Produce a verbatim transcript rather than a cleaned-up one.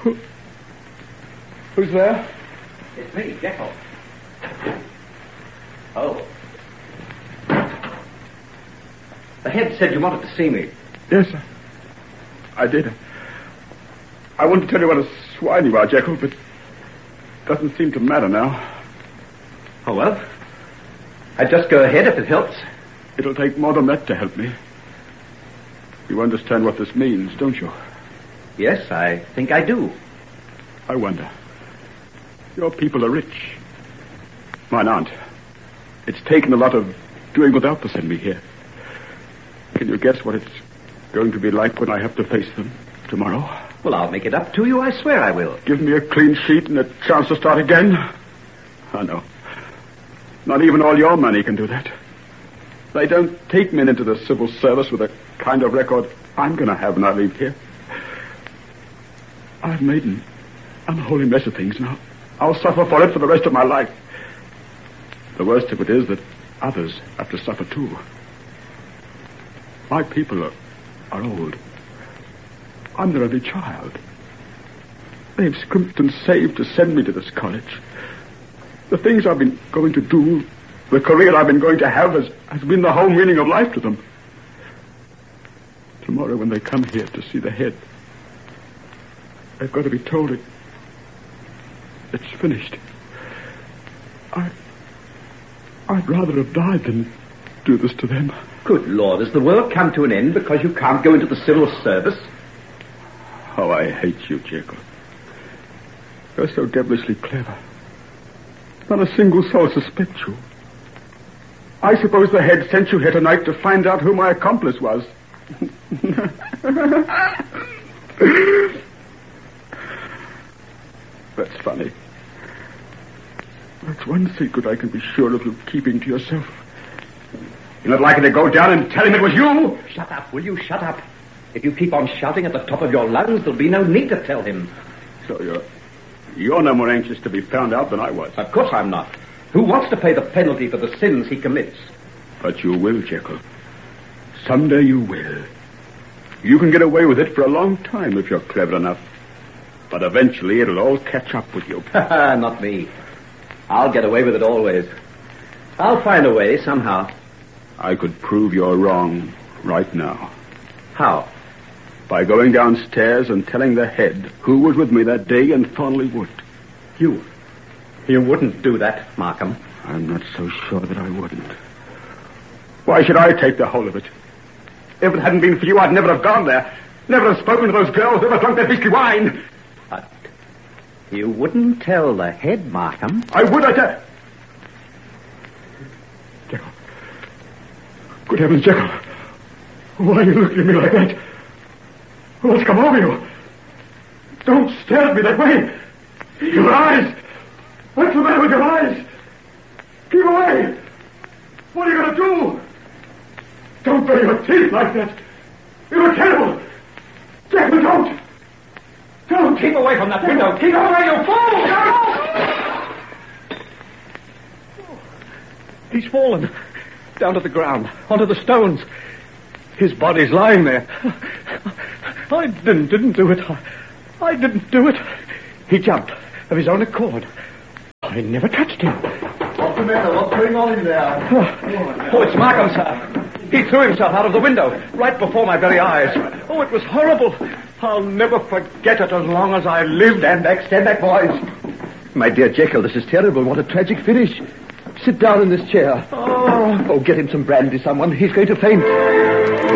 Who, who's there? It's me, Jekyll. Oh. The head said you wanted to see me. Yes, sir. I did. I want to tell you what a swine you are, Jekyll, but it doesn't seem to matter now. Oh, well. I'd just go ahead if it helps. It'll take more than that to help me. You understand what this means, don't you? Yes, I think I do. I wonder. Your people are rich. Mine aren't. It's taken a lot of doing without to send me here. Can you guess what it's going to be like when I have to face them tomorrow? Well, I'll make it up to you. I swear I will. Give me a clean sheet and a chance to start again? Oh, no. Not even all your money can do that. They don't take men into the civil service with a kind of record I'm going to have when I leave here. I've made an unholy mess of things now. I'll suffer for it for the rest of my life. The worst of it is that others have to suffer too. My people are, are old. I'm their only child. They've scrimped and saved to send me to this college. The things I've been going to do, the career I've been going to have has, has been the whole meaning of life to them. Tomorrow when they come here to see the head, they've got to be told it, it's finished. I, I'd rather have died than do this to them. Good Lord, has the world come to an end because you can't go into the civil service? Oh, I hate you, Jekyll. You're so devilishly clever. Not a single soul suspects you. I suppose the head sent you here tonight to find out who my accomplice was. That's funny. That's one secret I can be sure of you keeping to yourself. You're not likely to go down and tell him it was you? Shut up, will you? Shut up. If you keep on shouting at the top of your lungs, there'll be no need to tell him. So you're... You're no more anxious to be found out than I was. Of course I'm not. Who wants to pay the penalty for the sins he commits? But you will, Jekyll. Someday you will. You can get away with it for a long time if you're clever enough. But eventually it'll all catch up with you. Not me. I'll get away with it always. I'll find a way somehow. I could prove you're wrong right now. How? By going downstairs and telling the head who was with me that day in Thornley Wood. You... You wouldn't do that, Markham. I'm not so sure that I wouldn't. Why should I take the whole of it? If it hadn't been for you, I'd never have gone there. Never have spoken to those girls, never drunk their beastly wine. But you wouldn't tell the head, Markham. I would, I tell... Jekyll. Good heavens, Jekyll. Why are you looking at me like that? What's come over you? Don't stare at me that way. Your eyes. What's the matter with your eyes? Keep away. What are you going to do? Don't bury your teeth like that. You're terrible. Jekyll, don't. Don't. Keep away from that window. Keep away, you fool! He's fallen. Down to the ground. Onto the stones. His body's lying there. I didn't, didn't do it. I, I didn't do it. He jumped of his own accord. I never touched him. What's the matter? What's going on in there? Oh, oh, it's Markham, sir. He threw himself out of the window, right before my very eyes. Oh, it was horrible. I'll never forget it as long as I live. Stand back, stand back, boys. My dear Jekyll, this is terrible. What a tragic finish. Sit down in this chair. Oh. Oh, get him some brandy, someone. He's going to faint.